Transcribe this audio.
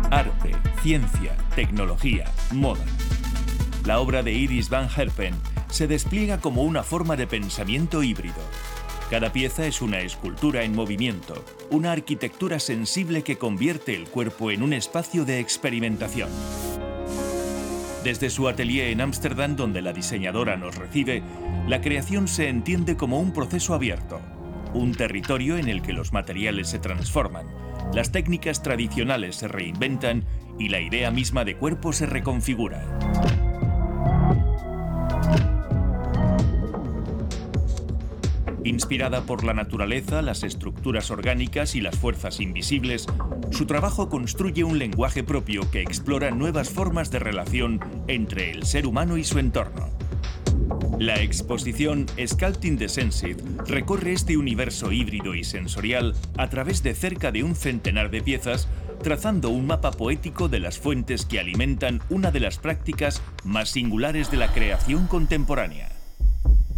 Arte, ciencia, tecnología, moda. La obra de Iris van Herpen se despliega como una forma de pensamiento híbrido. Cada pieza es una escultura en movimiento, una arquitectura sensible que convierte el cuerpo en un espacio de experimentación. Desde su atelier en Ámsterdam, donde la diseñadora nos recibe, la creación se entiende como un proceso abierto, un territorio en el que los materiales se transforman, las técnicas tradicionales se reinventan y la idea misma de cuerpo se reconfigura. Inspirada por la naturaleza, las estructuras orgánicas y las fuerzas invisibles, su trabajo construye un lenguaje propio que explora nuevas formas de relación entre el ser humano y su entorno. La exposición Sculpting the Sensed recorre este universo híbrido y sensorial a través de cerca de un centenar de piezas, trazando un mapa poético de las fuentes que alimentan una de las prácticas más singulares de la creación contemporánea.